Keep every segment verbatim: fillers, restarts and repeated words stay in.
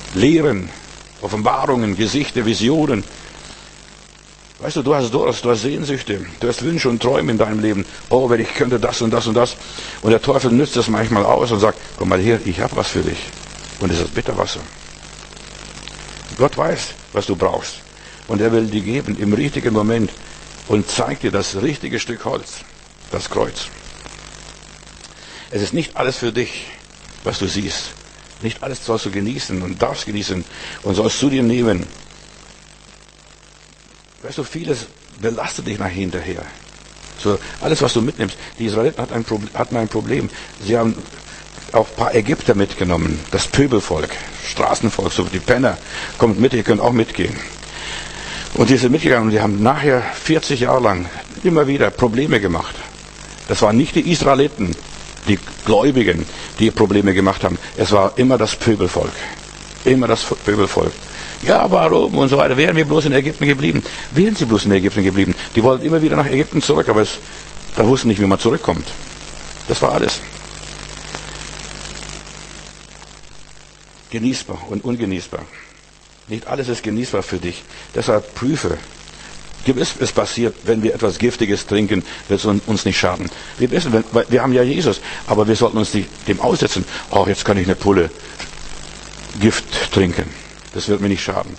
Lehren, Offenbarungen, Gesichter, Visionen. Weißt du, du hast Durst, du hast Sehnsüchte, du hast Wünsche und Träume in deinem Leben. Oh, wenn ich könnte das und das und das. Und der Teufel nützt das manchmal aus und sagt, komm mal her, ich habe was für dich. Und es ist Bitterwasser. Gott weiß, was du brauchst. Und er will dir geben im richtigen Moment und zeigt dir das richtige Stück Holz, das Kreuz. Es ist nicht alles für dich, was du siehst. Nicht alles sollst du genießen und darfst genießen und sollst zu dir nehmen. Weißt du, vieles belastet dich nach hinterher. So, alles, was du mitnimmst. Die Israeliten hatten ein, Problem, hatten ein Problem. Sie haben auch ein paar Ägypter mitgenommen. Das Pöbelvolk, Straßenvolk, so die Penner. Kommt mit, ihr könnt auch mitgehen. Und die sind mitgegangen und die haben nachher vierzig Jahre lang immer wieder Probleme gemacht. Das waren nicht die Israeliten, die Gläubigen, die Probleme gemacht haben. Es war immer das Pöbelvolk. Immer das Pöbelvolk. Ja, warum und so weiter. Wären wir bloß in Ägypten geblieben? Wären sie bloß in Ägypten geblieben? Die wollten immer wieder nach Ägypten zurück, aber es, da wussten nicht, wie man zurückkommt. Das war alles. Genießbar und ungenießbar. Nicht alles ist genießbar für dich. Deshalb prüfe. Gewiss ist passiert, wenn wir etwas Giftiges trinken, wird es uns nicht schaden. Wir wissen, wenn, wir haben ja Jesus, aber wir sollten uns nicht dem aussetzen. Oh, jetzt kann ich eine Pulle Gift trinken. Das wird mir nicht schaden.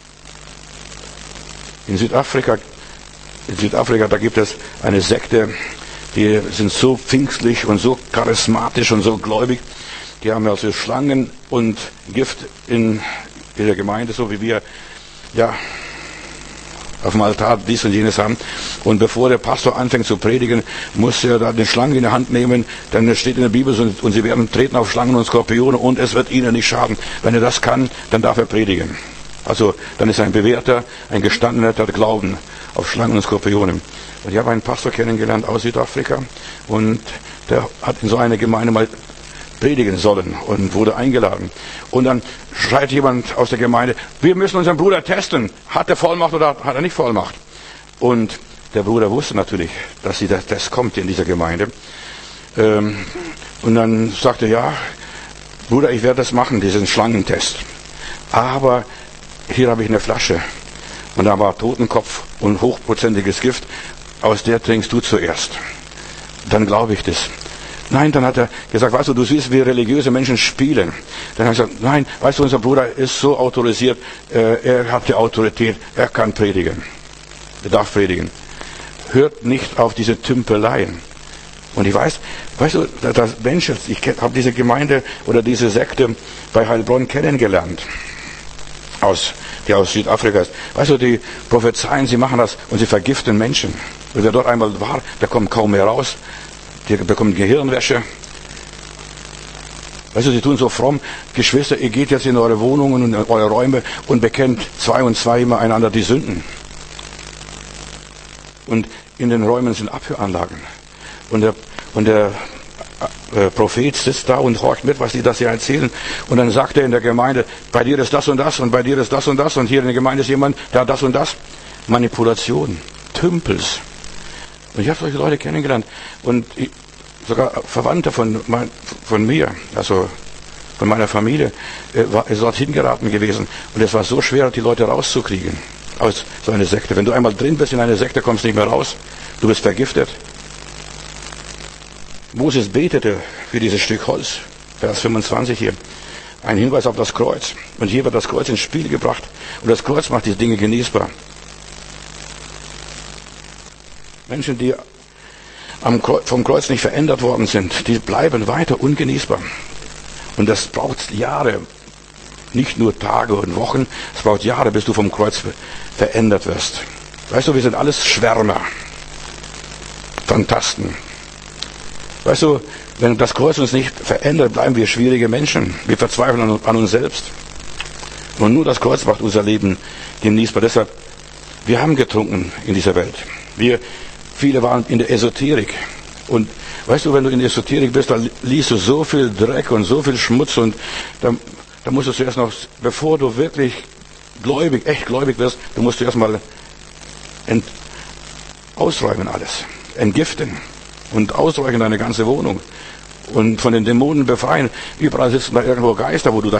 In Südafrika, in Südafrika, da gibt es eine Sekte, die sind so pfingstlich und so charismatisch und so gläubig. Die haben also Schlangen und Gift in ihrer Gemeinde, so wie wir, ja, auf dem Altar dies und jenes haben. Und bevor der Pastor anfängt zu predigen, muss er da den Schlangen in die Hand nehmen. Dann steht in der Bibel, und, und sie werden treten auf Schlangen und Skorpione und es wird ihnen nicht schaden. Wenn er das kann, dann darf er predigen. Also dann ist er ein bewährter, ein gestandener, der Glauben auf Schlangen und Skorpione. Und ich habe einen Pastor kennengelernt aus Südafrika und der hat in so einer Gemeinde mal predigen sollen und wurde eingeladen. Und dann schreit jemand aus der Gemeinde, wir müssen unseren Bruder testen. Hat er Vollmacht oder hat er nicht Vollmacht? Und der Bruder wusste natürlich, dass dieser Test kommt in dieser Gemeinde. Und dann sagte er, ja, Bruder, ich werde das machen, diesen Schlangentest. Aber hier habe ich eine Flasche. Und da war Totenkopf und hochprozentiges Gift. Aus der trinkst du zuerst. Dann glaube ich das. Nein, dann hat er gesagt, weißt du, du siehst, wie religiöse Menschen spielen. Dann hat er gesagt, nein, weißt du, unser Bruder ist so autorisiert, äh, er hat die Autorität, er kann predigen. Er darf predigen. Hört nicht auf diese Tümpeleien. Und ich weiß, weißt du, dass Menschen, ich habe diese Gemeinde oder diese Sekte bei Heilbronn kennengelernt, aus, die aus Südafrika ist. Weißt du, die prophezeien, sie machen das und sie vergiften Menschen. Und wer dort einmal war, der kommt kaum mehr raus. Die bekommen Gehirnwäsche. Weißt du, sie tun so fromm. Geschwister, ihr geht jetzt in eure Wohnungen und in eure Räume und bekennt zwei und zwei immer einander die Sünden. Und in den Räumen sind Abhöranlagen. Und der, und der äh, Prophet sitzt da und horcht mit, was die das hier erzählen. Und dann sagt er in der Gemeinde, bei dir ist das und das und bei dir ist das und das und hier in der Gemeinde ist jemand, der hat das und das. Manipulation, Tümpels. Und ich habe solche Leute kennengelernt und ich, sogar Verwandte von, mein, von mir, also von meiner Familie, äh, war, ist dort hingeraten gewesen. Und es war so schwer, die Leute rauszukriegen aus so einer Sekte. Wenn du einmal drin bist in eine Sekte, kommst du nicht mehr raus. Du bist vergiftet. Moses betete für dieses Stück Holz, Vers fünfundzwanzig hier. Ein Hinweis auf das Kreuz. Und hier wird das Kreuz ins Spiel gebracht. Und das Kreuz macht diese Dinge genießbar. Menschen, die am Kreuz, vom Kreuz nicht verändert worden sind, die bleiben weiter ungenießbar. Und das braucht Jahre, nicht nur Tage und Wochen, es braucht Jahre, bis du vom Kreuz verändert wirst. Weißt du, wir sind alles Schwärmer, Phantasten. Weißt du, wenn das Kreuz uns nicht verändert, bleiben wir schwierige Menschen. Wir verzweifeln an, an uns selbst. Und nur das Kreuz macht unser Leben genießbar. Deshalb, wir haben getrunken in dieser Welt. Wir Viele waren in der Esoterik. Und weißt du, wenn du in der Esoterik bist, dann liest du so viel Dreck und so viel Schmutz und da, da musst du zuerst noch, bevor du wirklich gläubig, echt gläubig wirst, du musst zuerst mal ent, ausräumen alles, entgiften und ausräuchern deine ganze Wohnung und von den Dämonen befreien. Überall sitzen da irgendwo Geister, wo du da